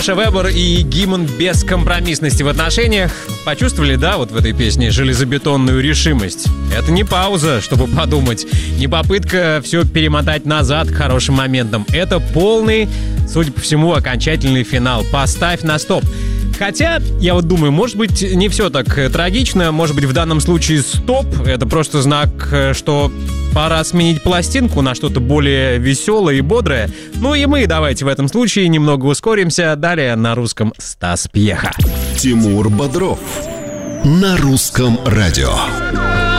Саша Вебер и гимн бескомпромиссности в отношениях. Почувствовали, да, вот в этой песне железобетонную решимость? Это не пауза, чтобы подумать, не попытка все перемотать назад к хорошим моментам. Это полный, судя по всему, окончательный финал. Поставь на стоп. Хотя, я вот думаю, может быть, не все так трагично. Может быть, в данном случае стоп — это просто знак, что пора сменить пластинку на что-то более веселое и бодрое. Ну и мы давайте в этом случае немного ускоримся. Далее на русском Стас Пьеха. Тимур Бодров на русском радио.